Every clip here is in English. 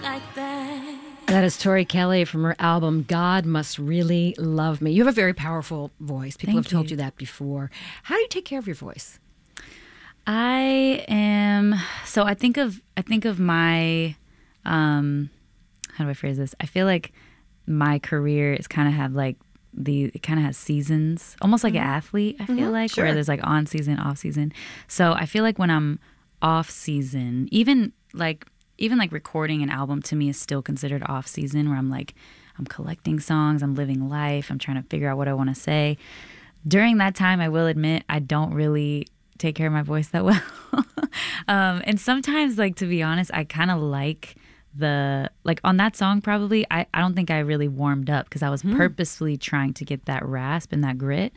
That is Tori Kelly from her album God Must Really Love Me. You have a very powerful voice. People have told you that before. How do you take care of your voice? I think of my how do I phrase this? I feel like my career is kind of it kind of has seasons, almost like an athlete, I feel like, where there's like on season, off season. So I feel like when I'm off season, even like recording an album to me is still considered off season, where I'm collecting songs, I'm living life, I'm trying to figure out what I want to say. During that time, I will admit, I don't really take care of my voice that well. And sometimes, like, to be honest, I kind of like on that song, probably, I don't think I really warmed up because I was purposefully trying to get that rasp and that grit.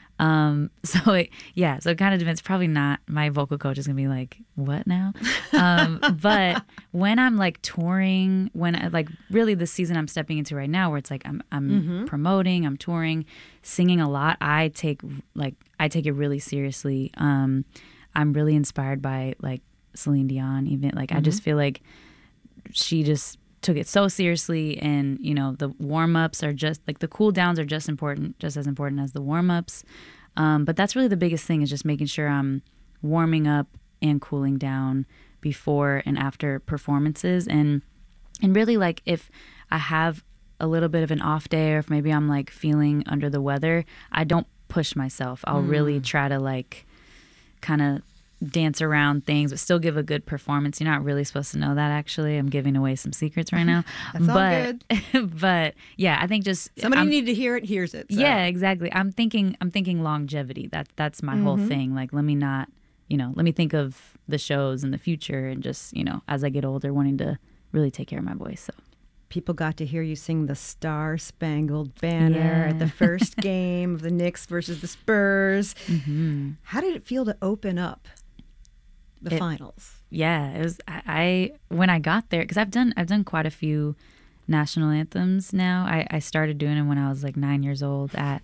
So it kind of depends. Probably not. My vocal coach is gonna be like, "What now?" But when I'm like touring, when I, like really the season I'm stepping into right now, where it's like I'm promoting, I'm touring, singing a lot. I take it really seriously. I'm really inspired by like Celine Dion. Even like I just feel like she just took it so seriously, and you know the warm-ups are just like the cool downs are just as important as the warm-ups, but that's really the biggest thing, is just making sure I'm warming up and cooling down before and after performances, and really, like, if I have a little bit of an off day, or if maybe I'm like feeling under the weather, I don't push myself. I'll really try to like kind of dance around things but still give a good performance. You're not really supposed to know that, actually. I'm giving away some secrets right now. That's all good. But yeah, I think just somebody who needed to hear it hears it. So. Yeah, exactly. I'm thinking longevity. That's my whole thing. Like, let me think of the shows in the future, and just, you know, as I get older, wanting to really take care of my voice. So people got to hear you sing the Star Spangled Banner at the first game of the Knicks versus the Spurs. How did it feel to open up the finals? Yeah, it was. I when I got there, because I've done quite a few national anthems now. I started doing them when I was like 9 years old at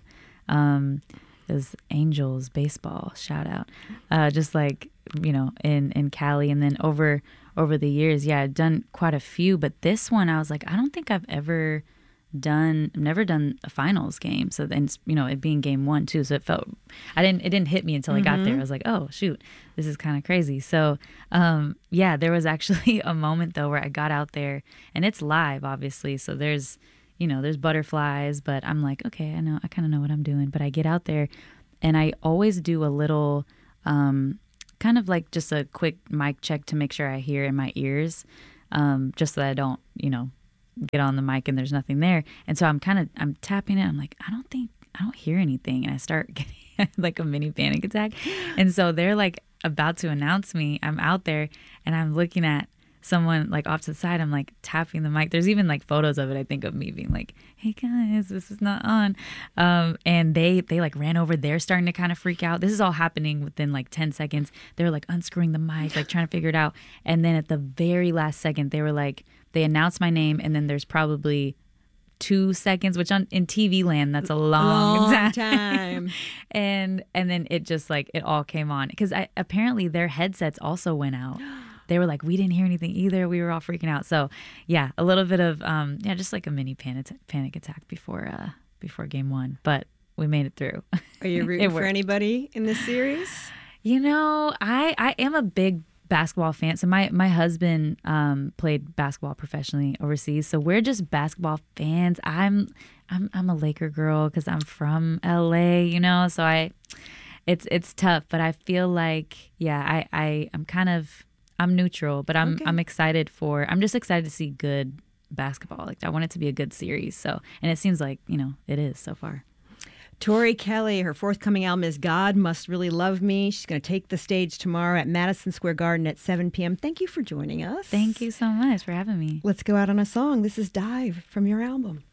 it was Angels baseball, shout out, just like, you know, in Cali, and then over the years, I've done quite a few. But this one, I was like, I don't think I've never done a finals game. So then, you know, it being game one too. So it didn't hit me until I got there. I was like, oh shoot, this is kind of crazy. So, there was actually a moment though where I got out there, and it's live, obviously. So there's butterflies, but I'm like, okay, I kind of know what I'm doing. But I get out there, and I always do a little, kind of like just a quick mic check to make sure I hear in my ears, just so that I don't, you know, get on the mic and there's nothing there. And so I'm tapping it. I'm like, I don't hear anything. And I start getting like a mini panic attack. And so they're like about to announce me. I'm out there, and I'm looking at someone like off to the side. I'm like tapping the mic. There's even like photos of it, I think, of me being like, hey guys, this is not on. And they like ran over. They're starting to kind of freak out. This is all happening within like 10 seconds. They're like unscrewing the mic, like trying to figure it out. And then at the very last second, they announced my name, and then there's probably 2 seconds, which in TV land, that's a long time. and then it just like, it all came on, because apparently their headsets also went out. They were like, we didn't hear anything either. We were all freaking out. So yeah, a little bit of just like a mini panic attack before game one, but we made it through. Are you rooting for anybody in this series? You know, I am a big basketball fan. So my husband played basketball professionally overseas. So we're just basketball fans. I'm a Laker girl because I'm from LA, you know. So it's tough, but I feel like I'm neutral, but I'm excited I'm just excited to see good basketball. Like, I want it to be a good series. So, and it seems like, you know, it is so far. Tori Kelly, her forthcoming album is God Must Really Love Me. She's going to take the stage tomorrow at Madison Square Garden at 7 p.m. Thank you for joining us. Thank you so much for having me. Let's go out on a song. This is Dive from your album.